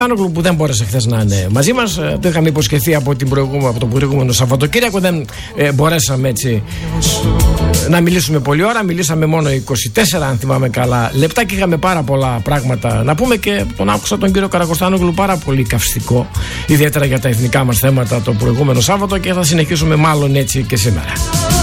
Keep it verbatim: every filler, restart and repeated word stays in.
που δεν μπόρεσε χθες να είναι μαζί μας. Το είχαμε υποσχεθεί από, την προηγούμενο, από το προηγούμενο Σαββατοκύριακο. Δεν ε, μπορέσαμε έτσι να μιλήσουμε πολλή ώρα. Μιλήσαμε μόνο είκοσι τέσσερα, αν θυμάμαι καλά, λεπτά και είχαμε πάρα πολλά πράγματα να πούμε. Και τον άκουσα τον κύριο Καρακοστάνογλου πάρα πολύ καυστικό, ιδιαίτερα για τα εθνικά μας θέματα το προηγούμενο Σάββατο, και θα συνεχίσουμε μάλλον έτσι και σήμερα.